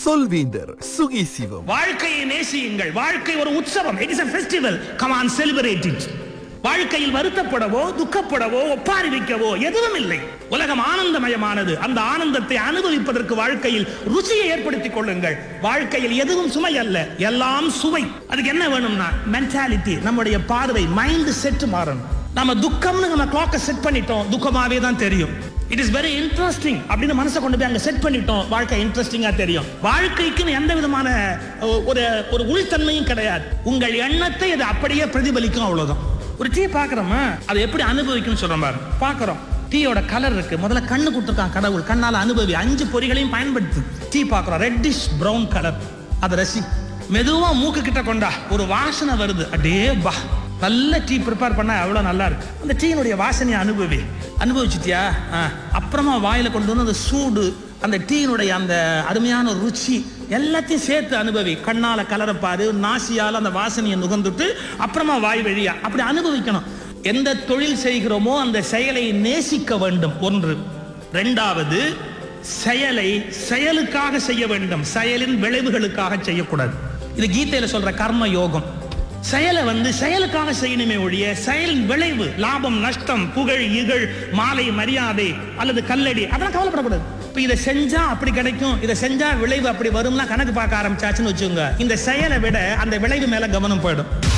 சொல்வேந்தர் சுகி சிவம். வாழ்க்கையை நேசியுங்கள். வாழ்க்கை ஒரு உற்சவம். It is a festival. Come on, celebrate it. வாழ்க்கையில் வருத்தப்படவோ துக்கப்படவோ ஒப்பாரி வைக்கவோ எதுவும் இல்லை. உலகம் ஆனந்தமயமானது. அந்த ஆனந்தத்தை அனுபவிப்பதற்கு வாழ்க்கையில் ருச்சியை ஏற்படுத்திக் கொள்ளுங்கள். வாழ்க்கையில் எதுவும் சுமை அல்ல, எல்லாம் சுவை. அதுக்கு என்ன வேணும்னா மென்டாலிட்டி, நம்முடைய பார்வை, மைண்ட் செட் மாறணும். நம்ம துக்கம்னு நம்ம கிளாக்கை செட் பண்ணிட்டோம், துக்கமாவே தான் தெரியும். இட் இஸ் வெரி இன்ட்ரெஸ்டிங் அப்படின்னு மனசை கொண்டு போய் அங்க செட் பண்ணிட்டோம், வாழ்க்கை இன்ட்ரெஸ்டிங்கா தெரியும். வாழ்க்கைக்குன்னு எந்த விதமான ஒரு உள்தன்மையும் கிடையாது. உங்கள் எண்ணத்தை அது அப்படியே பிரதிபலிக்கும், அவ்வளவுதான். ஒரு டீ பாக்குறோமா, அதை எப்படி அனுபவிக்கணும்னு சொல்றோம் பாரு. பாக்குறோம், டீயோட கலர் இருக்கு, முதல்ல கண்ணு கொடுத்துருக்கான் கடவுள், கண்ணால அனுபவி. 5 பொறிகளையும் பயன்படுத்து. டீ பாக்குறோம், ரெட்டிஷ் பிரவுன் கலர், அதை ரசி. மெதுவா மூக்கு கிட்ட கொண்டா, ஒரு வாசனை வருது, அடே பா, நல்ல டீ ப்ரிப்பேர் பண்ணா எவ்வளவு நல்லா இருக்கு. அந்த டீயினுடைய வாசனையை அனுபவிச்சிட்டியா, அப்புறமா வாயில கொண்டு வந்து அந்த சூடு, அந்த டீயினுடைய அந்த அருமையான ருச்சி எல்லாத்தையும் சேர்த்து அனுபவி. கண்ணால கலரை பாரு, நாசியால அந்த வாசனையை நுகர்ந்துட்டு அப்புறமா வாய் வழியா அப்படி அனுபவிக்கணும். எந்த தொழில் செய்கிறோமோ அந்த செயலை நேசிக்க வேண்டும், ஒன்று. 2வது, செயலை செயலுக்காக செய்ய வேண்டும், செயலின் விளைவுகளுக்காக செய்யக்கூடாது. இது கீதையில சொல்ற கர்ம யோகம். செயலை செயலுக்காக செய்யணுமே ஒழிய செயலின் விளைவு, லாபம் நஷ்டம், புகழ் இகழ், மாலை மரியாதை அல்லது கல்லடி, அதெல்லாம் கவலைப்படக்கூடாது. இப்ப இதை செஞ்சா அப்படி கிடைக்கும், இதை செஞ்சா விளைவு அப்படி வரும்னா கணக்கு பார்க்க ஆரம்பிச்சாச்சுன்னு வச்சுங்க, இந்த செயலை விட அந்த விளைவு மேல கவனம் போயிடும்.